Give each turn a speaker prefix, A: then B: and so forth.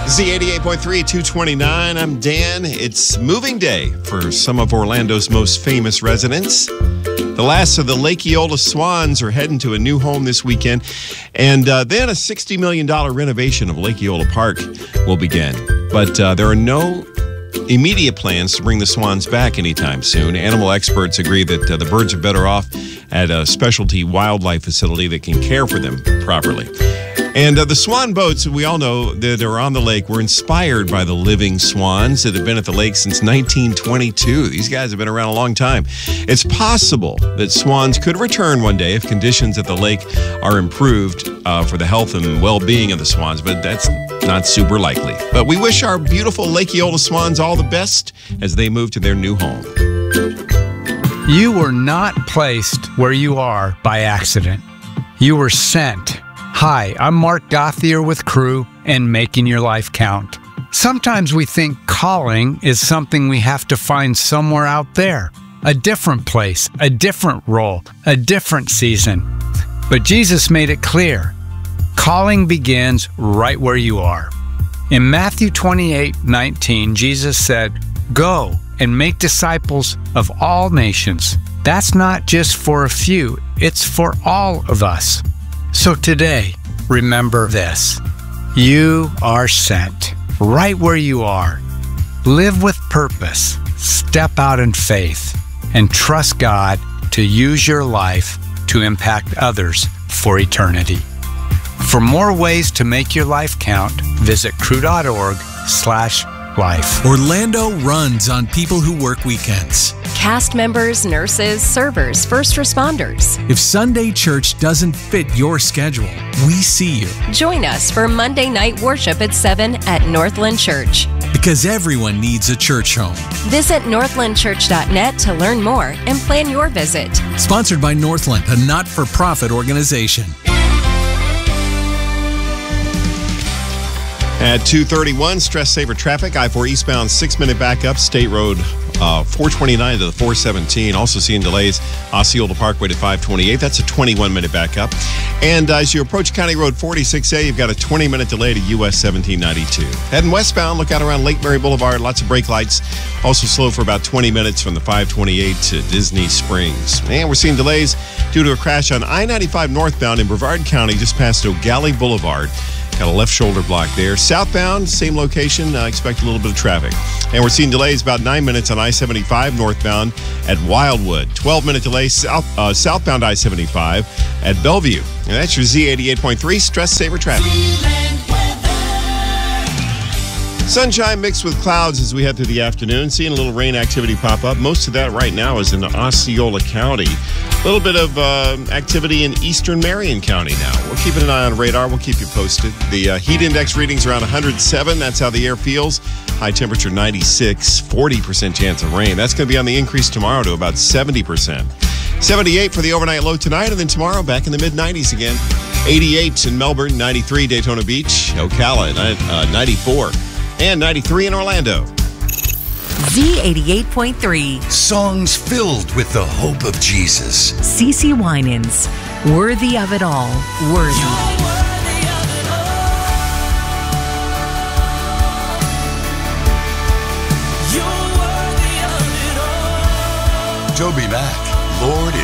A: Z88.3, 229. I'm Dan. It's moving day for some of Orlando's most famous residents. The last of the Lake Eola Swans are heading to a new home this weekend. And then a $60 million renovation of Lake Eola Park will begin. But there are no immediate plans to bring the swans back anytime soon. Animal experts agree that the birds are better off at a specialty wildlife facility that can care for them properly. And the swan boats, we all know that are on the lake, were inspired by the living swans that have been at the lake since 1922. These guys have been around a long time. It's possible that swans could return one day if conditions at the lake are improved for the health and well-being of the swans, but that's not super likely. But we wish our beautiful Lake Eola swans all the best as they move to their new home.
B: You were not placed where you are by accident. You were sent. Hi, I'm Mark Gothier with Crew and Making Your Life Count. Sometimes we think calling is something we have to find somewhere out there, a different place, a different role, a different season. But Jesus made it clear. Calling begins right where you are. In Matthew 28:19, Jesus said, "Go and make disciples of all nations." That's not just for a few, it's for all of us. So today, remember this. You are sent right where you are. Live with purpose, step out in faith, and trust God to use your life to impact others for eternity. For more ways to make your life count, visit crew.org/life.
C: Orlando runs on people who work weekends.
D: Cast members, nurses, servers, first responders.
C: If Sunday church doesn't fit your schedule, we see you.
D: Join us for Monday night worship at 7 at Northland Church.
C: Because everyone needs a church home.
D: Visit northlandchurch.net to learn more and plan your visit.
C: Sponsored by Northland, a not-for-profit organization.
A: At 2:31, stress saver traffic. I-4 eastbound, 6-minute backup. State Road 429 to the 417. Also seeing delays. Osceola Parkway to 528. That's a 21-minute backup. And as you approach County Road 46A, you've got a 20-minute delay to US 1792. Heading westbound, look out around Lake Mary Boulevard. Lots of brake lights. Also slow for about 20 minutes from the 528 to Disney Springs. And we're seeing delays due to a crash on I-95 northbound in Brevard County, just past O'Galley Boulevard. Got a left shoulder block there. Southbound, same location, expect a little bit of traffic. And we're seeing delays about 9 minutes on I-75 northbound at Wildwood. 12-minute delay southbound I-75 at Bellevue. And that's your Z88.3 stress saver traffic. Sunshine mixed with clouds as we head through the afternoon. Seeing a little rain activity pop up. Most of that right now is in Osceola County. A little bit of activity in eastern Marion County now. We're keeping an eye on radar. We'll keep you posted. The heat index reading's around 107. That's how the air feels. High temperature 96, 40% chance of rain. That's going to be on the increase tomorrow to about 70%. 78 for the overnight low tonight, and then tomorrow back in the mid-90s again. 88 in Melbourne, 93 Daytona Beach, Ocala, 94, and 93 in Orlando.
E: Z88.3.
F: Songs filled with the hope of Jesus.
E: CeCe Winans. Worthy of it all. Worthy.
F: Toby Mac, Lord